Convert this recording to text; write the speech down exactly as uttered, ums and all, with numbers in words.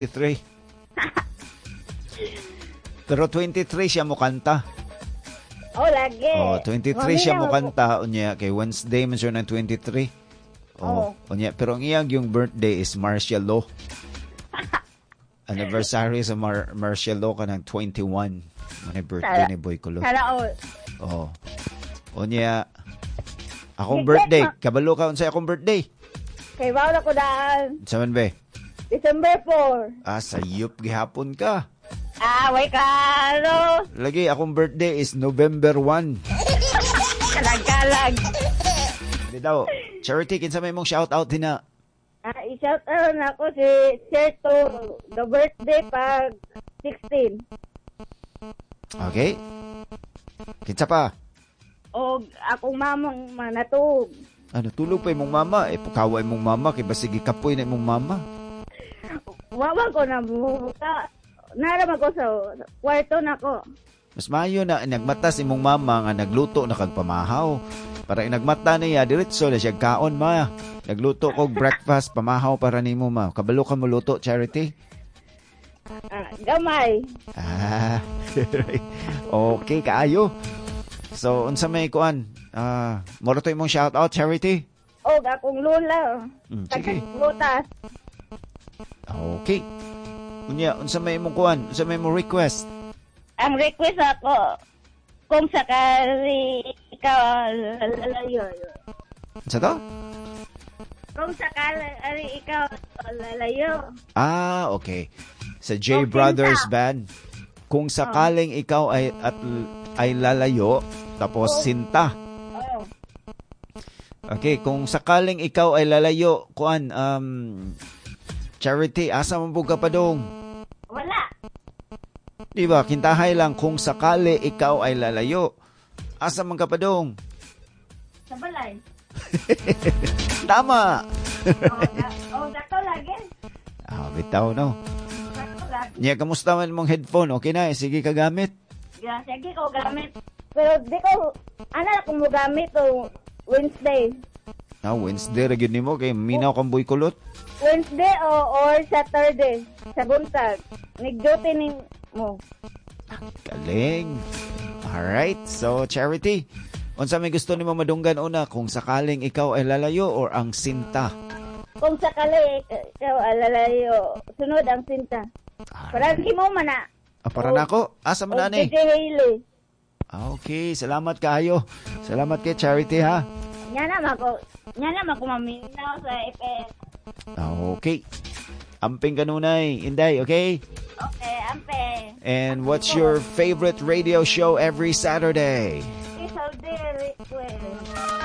twenty-three. Pero twenty-three siya mo kanta. Oh, lagi. Oh, twenty-three siya mo Mamaya, kanta. Unya, kay Wednesday man siya ng twenty-three. Oh, Oh. unya, pero ang iyang yung birthday is Marcia Law. Anniversary sa Mar- Marcia Law ka ng twenty-one. Ano birthday Sara- ni Boy Kulot. Sana all. Oh. Unya, akong birthday. Kabalo ka unsay akong birthday. Kay bawal ako daan. Sa man be? December fourth. Ah, sayop gihapon ka. Ah, way ka, ano? Lagi, akong birthday is November first. Kalag-kalag. Hindi daw. Charity, kinsa may mong shoutout din na. Ah, i-shout out na ako si Serto. The birthday pag sixteen. Okay? Kinsa pa? O akong mamang manatog. Ano, tulog pa imong mama. Eh, pukaway mong mama. Kaya ba sige kapoy na imong mama? Wawa ko na buka. Naramag ko sa kwarto na ko. Mas maayo na nagmata si imong mama nga nagluto na kag pamahaw. Para nagmata niya, diretso na siya kaon, ma. Nagluto ko breakfast, pamahaw para nimo, ma. Kabalo ka mo luto, Charity? Ah, gamay. Ah, okay, kaayo. So, unsa may kuan? Ah, moro to imong shout out, Charity? O akong lula. Mm, sige. Lutas. Okay. Unya, unsa may imong kuan? Unsa may imong request? Ang request ako, kung sakali ikaw lalayo. Unsa to? Kung sakali ikaw lalayo. Ah, okay. Sa J Kung Brothers sinta. Band. Kung sakaling ikaw ay at ay lalayo, tapos Oh. sinta. Oh. Okay, kung sakaling ikaw ay lalayo, kuan um Charity, asa man pud ka pa dong? Wala. Di ba? Kintahay lang kung sakali ikaw ay lalayo. Asa man ka pa dong? Sa balay. Tama. Oh, da- oh, dako lagi. Ah, bitaw no. Dako lagi. Nya kamusta man mong headphone? Okay na, sige ka gamit. Yeah, sige ko gamit. Pero di ko, ano na kung mo gamit o Wednesday. Ah, Wednesday ra gyud nimo kay minaw kang Boy Kulot. Wednesday o or Saturday. Sa buntag. Nag-duty ning mo. Galing. Alright, so Charity, unsa may gusto nimo madunggan una kung sakaling ikaw ay lalayo or ang sinta? Kung sakali ikaw alalayo, sunod ang sinta. Para di mo man na. Ah, para nako, asa man O ani? J J Haley. Ah, okay, salamat kaayo. Salamat kay Charity ha. Nya naman ko, nya naman ko maminaw sa F M. Ah, okay. Amping kanunay, Inday, okay? Okay, ampe. And what's your favorite radio show every Saturday? Isal de request.